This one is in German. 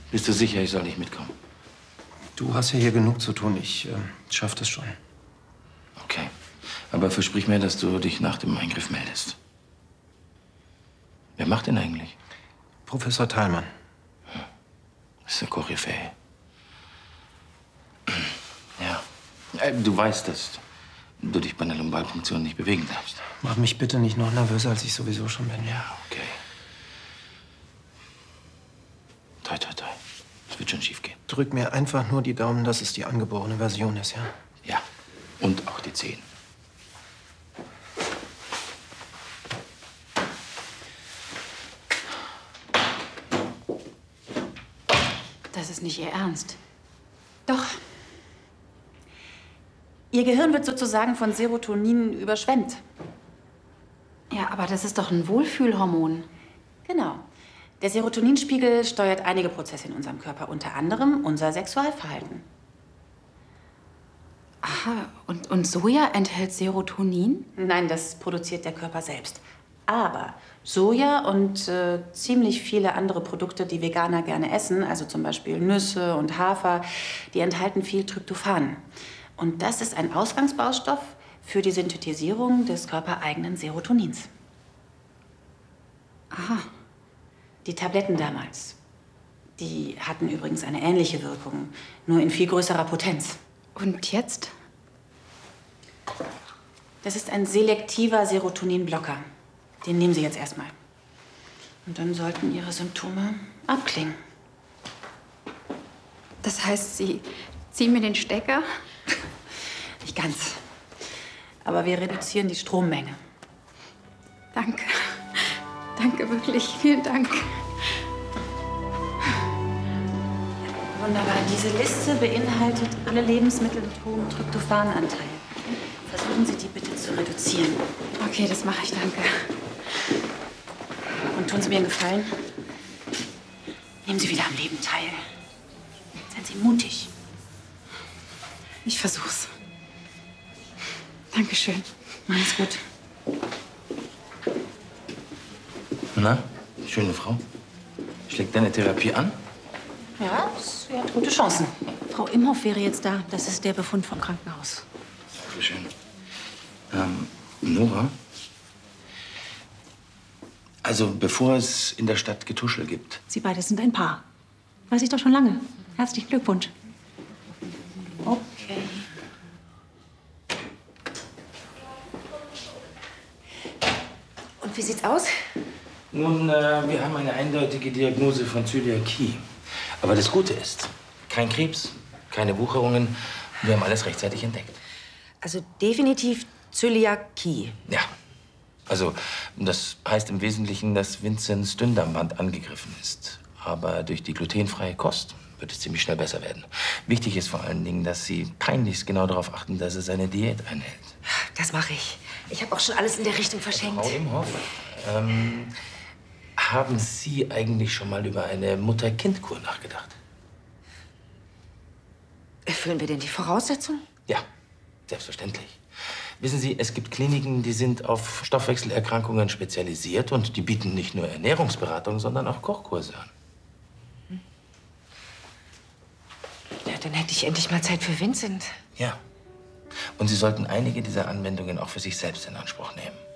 Bist du sicher, ich soll nicht mitkommen? Du hast ja hier genug zu tun. Ich schaff das schon. Okay. Aber versprich mir, dass du dich nach dem Eingriff meldest. Wer macht den eigentlich? Professor Thalmann. Das ist eine Koryphäe. Ja. Du weißt, dass du dich bei einer Lumbalpunktion nicht bewegen darfst. Mach mich bitte nicht noch nervöser, als ich sowieso schon bin. Ja, okay. Toi, toi, toi. Es wird schon schief gehen. Drück mir einfach nur die Daumen, dass es die angeborene Version ist, ja? Ja. Und auch die Zehen. Das ist nicht Ihr Ernst. Doch. Ihr Gehirn wird sozusagen von Serotonin überschwemmt. Ja, aber das ist doch ein Wohlfühlhormon. Genau. Der Serotoninspiegel steuert einige Prozesse in unserem Körper, unter anderem unser Sexualverhalten. Aha, und Soja enthält Serotonin? Nein, das produziert der Körper selbst. Aber Soja und ziemlich viele andere Produkte, die Veganer gerne essen, also zum Beispiel Nüsse und Hafer, die enthalten viel Tryptophan. Und das ist ein Ausgangsbaustoff für die Synthetisierung des körpereigenen Serotonins. Aha. Die Tabletten damals, die hatten übrigens eine ähnliche Wirkung, nur in viel größerer Potenz. Und jetzt? Das ist ein selektiver Serotoninblocker. Den nehmen Sie jetzt erstmal. Und dann sollten Ihre Symptome abklingen. Das heißt, Sie ziehen mir den Stecker? Nicht ganz. Aber wir reduzieren die Strommenge. Danke. Danke, wirklich. Vielen Dank. Wunderbar. Diese Liste beinhaltet alle Lebensmittel mit hohem Tryptophananteil. Versuchen Sie, die bitte zu reduzieren. Okay, das mache ich. Danke. Und tun Sie mir einen Gefallen. Nehmen Sie wieder am Leben teil. Seien Sie mutig. Ich versuch's. Dankeschön. Alles gut. Na, schöne Frau. Schlägt deine Therapie an? Ja, sie hat gute Chancen. Frau Imhoff wäre jetzt da. Das ist der Befund vom Krankenhaus. Dankeschön. Nora? Also, bevor es in der Stadt Getuschel gibt. Sie beide sind ein Paar. Weiß ich doch schon lange. Herzlichen Glückwunsch. Okay. Und wie sieht's aus? Nun, wir haben eine eindeutige Diagnose von Zöliakie. Aber das Gute ist, kein Krebs, keine Wucherungen. Wir haben alles rechtzeitig entdeckt. Also definitiv Zöliakie. Ja. Also, das heißt im Wesentlichen, dass Vinzens Dünndarmband angegriffen ist. Aber durch die glutenfreie Kost wird es ziemlich schnell besser werden. Wichtig ist vor allen Dingen, dass Sie peinlichst genau darauf achten, dass er seine Diät einhält. Das mache ich. Ich habe auch schon alles in der Richtung verschenkt. Frau Imhoff, haben Sie eigentlich schon mal über eine Mutter-Kind-Kur nachgedacht? Erfüllen wir denn die Voraussetzungen? Ja, selbstverständlich. Wissen Sie, es gibt Kliniken, die sind auf Stoffwechselerkrankungen spezialisiert und die bieten nicht nur Ernährungsberatung, sondern auch Kochkurse an. Ja, dann hätte ich endlich mal Zeit für Vincent. Ja. Und Sie sollten einige dieser Anwendungen auch für sich selbst in Anspruch nehmen.